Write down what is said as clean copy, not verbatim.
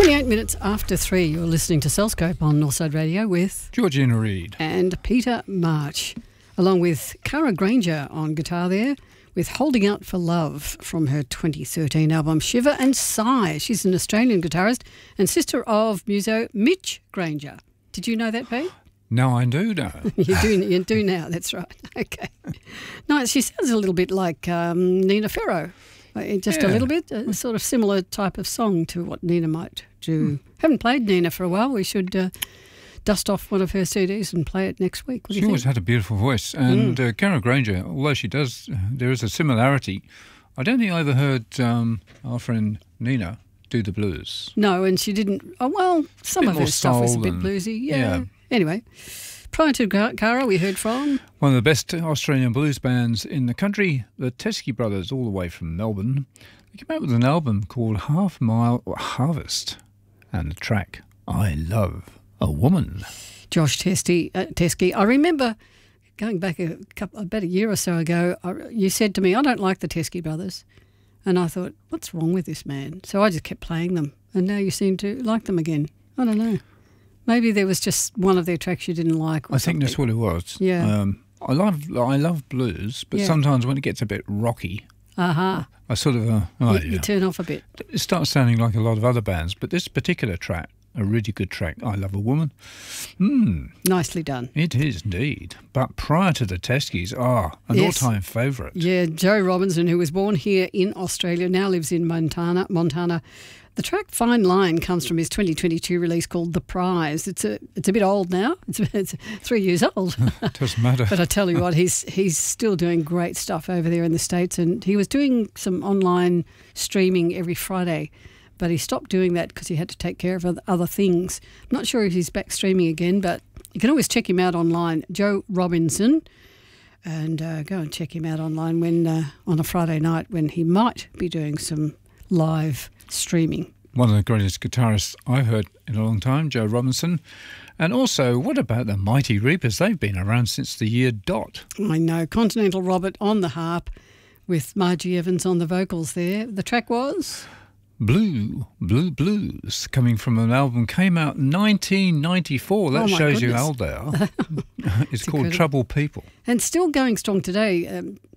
28 minutes after 3, you're listening to Cellscope on Northside Radio with Georgina Reid and Peter March, along with Cara Granger on guitar there, with Holding Out for Love from her 2013 album Shiver and Sigh. She's an Australian guitarist and sister of muso Mitch Granger. Did you know that, Pete? No, I do know. You do now, that's right. Okay. No, she sounds a little bit like Nina Ferro. Just a little bit, a sort of similar type of song to what Nina might do. Haven't played Nina for a while. We should dust off one of her CDs and play it next week. What do you think? She always had a beautiful voice. And Cara Granger, although she does, there is a similarity. I don't think I ever heard our friend Nina do the blues. No, and she didn't. Oh, well, some of her stuff was a bit bluesy. Yeah. Anyway, prior to Cara, we heard from one of the best Australian blues bands in the country, the Teskey Brothers, all the way from Melbourne. They came out with an album called Half Mile Harvest, and the track I Love a Woman. Josh Teskey. I remember going back about a year or so ago, you said to me, I don't like the Teskey Brothers. And I thought, what's wrong with this man? So I just kept playing them. And now you seem to like them again. I don't know. Maybe there was just one of their tracks you didn't like. I think that's what it was. Yeah. I love blues, but sometimes when it gets a bit rocky, I sort of... you turn off a bit. It starts sounding like a lot of other bands, but this particular track, a really good track, I Love a Woman. Nicely done. It is indeed. But prior to the Teskeys, an all-time favourite. Yeah, Joe Robinson, who was born here in Australia, now lives in Montana. The track Fine Line comes from his 2022 release called The Prize. It's a bit old now. It's 3 years old. Doesn't matter. But I tell you what, he's still doing great stuff over there in the States, and he was doing some online streaming every Friday, but he stopped doing that because he had to take care of other things. I'm not sure if he's back streaming again, but you can always check him out online, Joe Robinson, and go and check him out online when on a Friday night when he might be doing some live streaming. One of the greatest guitarists I've heard in a long time, Joe Robinson. And also, what about the Mighty Reapers? They've been around since the year dot. I know. Continental Robert on the harp with Margie Evans on the vocals there. The track was? Blue Blues, coming from an album, came out in 1994. That shows you how old they are. It's called Trouble People. And still going strong today.